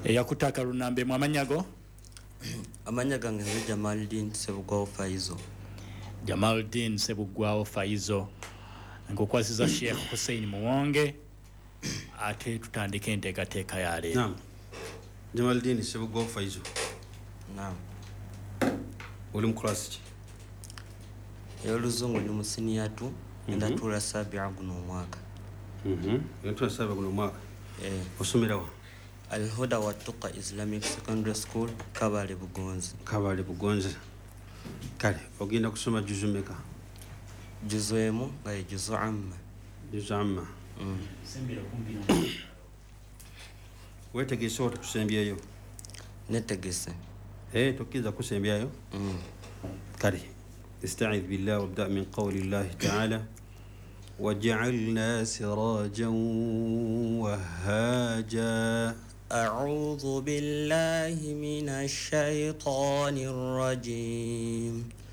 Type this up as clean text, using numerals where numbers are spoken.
Yakutaka lunambe mu amanyago amanya gange nze Jamaldin Sebugwawo Faizo. Jamaldin Sebugwawo Faizo nkukwasiza Sheikh Hussein Muwonge ate tutandike enteekateeka ya leero. Naam. Jamaldin Sebugwawo Faizo. Naam. Oli mu class ki? Oluzungu ni mu senior 2 ndatuula sabia guno omwaka. Ndatuula sabia guno omwaka. Osomera wa? Al-Huda wa Tuqa Islamic Secondary School Kabale Bugonzi. Kabale Bugonzi. Kale ogenda kusoma juzu meka? Juzu emu nga juzu amma. Juzu amma. Sembera kumpi. Wetegese otakusembyayo? Netegese. Tokkiza kusembyayo? Kale استعذ بالله وابدأ من قول الله تعالى وجعلنا سراجا وهاجا. أعوذ بالله من الشيطان الرجيم